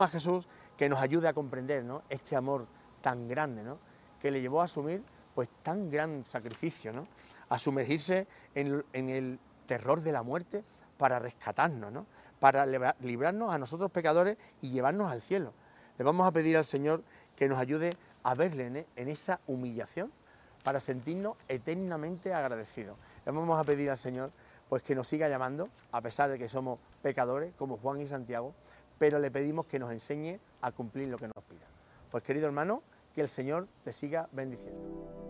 a Jesús que nos ayude a comprender, ¿no?, este amor tan grande, ¿no?, que le llevó a asumir pues tan gran sacrificio, ¿no?, a sumergirse en el terror de la muerte para rescatarnos, ¿no?, para librarnos a nosotros pecadores y llevarnos al cielo. Le vamos a pedir al Señor que nos ayude a verle en esa humillación para sentirnos eternamente agradecidos. Le vamos a pedir al Señor pues que nos siga llamando, a pesar de que somos pecadores, como Juan y Santiago, pero le pedimos que nos enseñe a cumplir lo que nos pida. Pues querido hermano, que el Señor te siga bendiciendo.